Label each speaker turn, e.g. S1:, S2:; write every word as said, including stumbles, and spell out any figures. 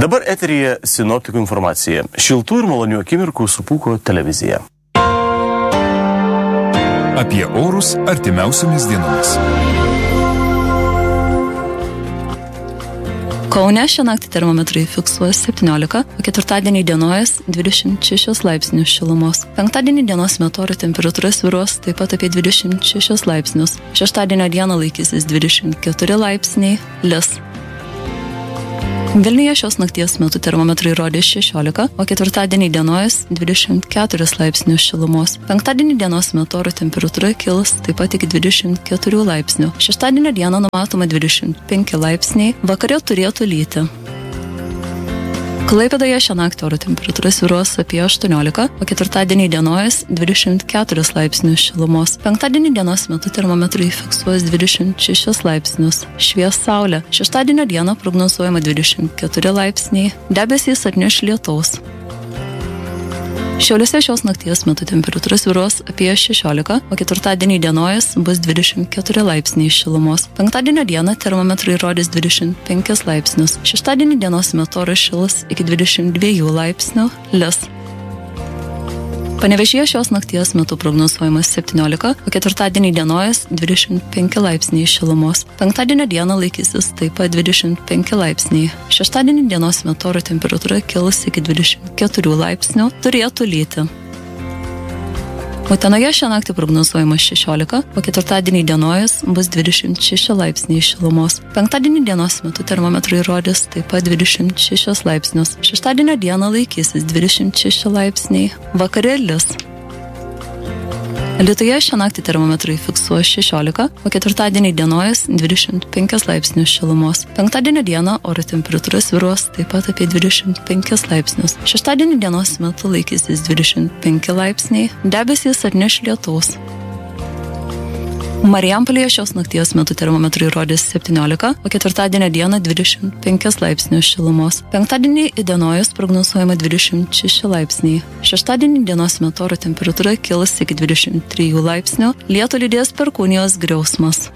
S1: Dabar eteryje sinoptikų informacija. Šiltų ir malonių akimirkų su Pūko televizija.
S2: Apie orus artimiausiomis dienomis.
S3: Kaune šią naktį termometrai fiksuos septyniolika, o ketvirtadienį dienojas dvidešimt šeši laipsnius šilumos. Penktadienį dienos metu oro temperatūra svyruos taip pat apie dvidešimt šešis laipsnius. Šeštadienio dieną laikysis dvidešimt keturi laipsniai, lis. Vilniuje šios nakties metu termometrai rodė šešiolika, o ketvirtadienį dienojas dvidešimt keturis laipsnius šilumos. Penktadienį dienos metu oro temperatūra kils taip pat iki dvidešimt keturių laipsnių. Šeštadienio dieną numatoma dvidešimt penki laipsniai, vakare turėtų lyti. Klaipėdoje šią naktį oro temperatūra svyruos apie aštuoniolika, o ketvirtadienį dienojas dvidešimt keturis laipsnius šilumos. Penktadienį dienos metu termometrai fiksuos dvidešimt šešis laipsnius. Švies saulė. Šeštadienio dieną prognozuojama dvidešimt keturi laipsniai. Debesys atneš lietaus. Šiauliuose šios nakties metu temperatūra svyruos apie šešiolika, o ketvirtadienį dienojas bus dvidešimt keturi laipsniai šilumos. Penktadienio dieną termometrai rodys dvidešimt penkis laipsnius. Šeštadienį dienos metu oras šils iki dvidešimt dviejų laipsnių, lis. Panevėžyje šios nakties metu prognozuojamas septyniolika, o ketvirtadienį dienojas dvidešimt penki laipsniai šilumos. Penktadienio dieną laikysis taip pat dvidešimt penki laipsniai. Šeštadienį dienos metu oro temperatūra kils iki dvidešimt keturių laipsnių, turėtų lyti. Utenoje šią naktį prognozuojamas šešiolika, o ketvirtadienį dienojas bus dvidešimt šeši laipsniai šilumos. Penktadienį dienos metu termometrai rodys taip pat dvidešimt šešis laipsnius. Šeštadienio dieną laikysis dvidešimt šeši laipsniai, vakare lis. Alytuje šią naktį termometrai fiksuos šešiolika, o ketvirtadienį dienojas dvidešimt penki laipsnius šilumos. Penktadienio dieną oro temperatūra svyruos taip pat apie dvidešimt penkis laipsnius. Šeštadienį dienos metu laikysis dvidešimt penki laipsniai, debesys atneš lietaus. Marijampolėje šios nakties metu termometrai rodys septyniolika, o ketvirtadienio dieną dvidešimt penki laipsnius šilumos. Penktadienį įdienojus prognozuojama dvidešimt šeši laipsniai. Šeštadienį dienos metu oro temperatūra kils iki dvidešimt trijų laipsnių, lietų lydės perkūnijos griausmas.